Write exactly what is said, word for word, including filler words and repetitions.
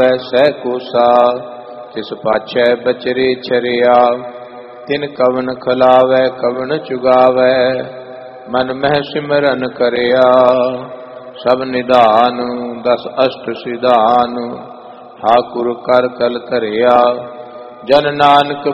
ਸਹਿ ਕੋਸਾ ਤਿਸ ਪਾਛੈ ਬਚਰੇ ਚਰਿਆ। ਤਿਨ ਕਵਨ ਖਲਾਵੈ ਕਵਨ ਚੁਗਾਵੈ ਮਨ ਮਹਿ ਸਿਮਰਨ ਕਰਿਆ। ਸਭ ਨਿਧਾਨ ਦਸ ਅਸ਼ਟ ਸਿਧਾਨ ਠਾਕੁਰ ਕਰ ਕਲ ਧਰਿਆ। ਜਨ ਨਾਨਕ